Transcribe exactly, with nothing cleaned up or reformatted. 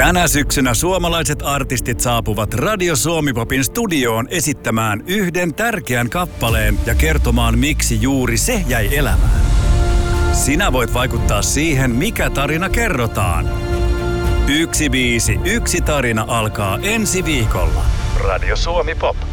Tänä syksynä suomalaiset artistit saapuvat Radio Suomi-popin studioon esittämään yhden tärkeän kappaleen ja kertomaan, miksi juuri se jäi elämään. Sinä voit vaikuttaa siihen, mikä tarina kerrotaan. Yksi biisi, yksi tarina alkaa ensi viikolla. Radio Suomi Pop.